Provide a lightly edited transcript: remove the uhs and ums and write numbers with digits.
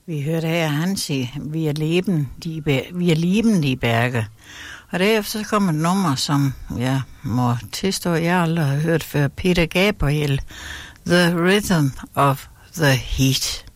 Vi hørte her Hansi, vi er leben, die Berge. Og derefter så kommer et nummer, som jeg må tilstå, jeg aldrig har hørt før. Peter Gabriel, The Rhythm of the Heat.